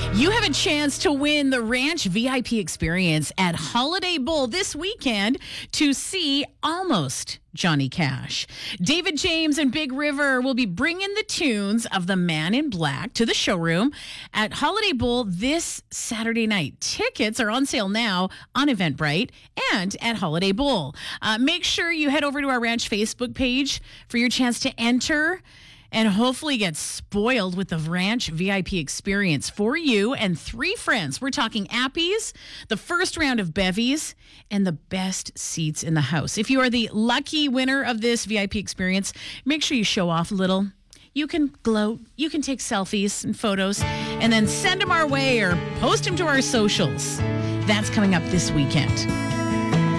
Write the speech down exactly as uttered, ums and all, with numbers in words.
You have a chance to win the Ranch V I P experience at Holiday Bowl this weekend to see Almost Johnny Cash. David James and Big River will be bringing the tunes of the Man in Black to the showroom at Holiday Bowl this Saturday night. Tickets are on sale now on Eventbrite and at Holiday Bowl. Uh, make sure you head over to our Ranch Facebook page for your chance to enter and hopefully get spoiled with the Ranch V I P experience for you and three friends. We're talking Appies, the first round of bevies, and the best seats in the house. If you are the lucky winner of this V I P experience, make sure you show off a little. You can gloat, you can take selfies and photos, and then send them our way or post them to our socials. That's coming up this weekend.